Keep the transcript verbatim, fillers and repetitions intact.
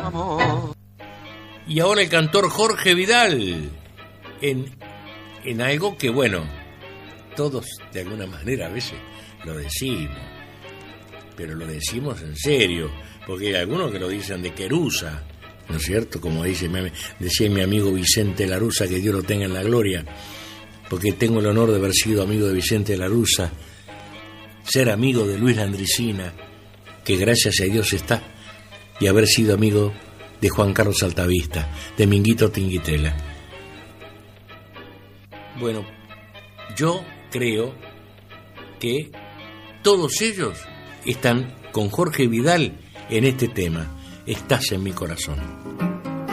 amor. Y ahora el cantor Jorge Vidal, en, en algo que, bueno, todos de alguna manera a veces lo decimos, pero lo decimos en serio, porque hay algunos que lo dicen de querusa, ¿no es cierto? Como dice, decía mi amigo Vicente Larusa, que Dios lo tenga en la gloria, porque tengo el honor de haber sido amigo de Vicente Larusa, ser amigo de Luis Landricina, que gracias a Dios está, y haber sido amigo de Juan Carlos Altavista, de Minguito Tinguitela. Bueno, yo creo que todos ellos están con Jorge Vidal en este tema, Estás en mi corazón.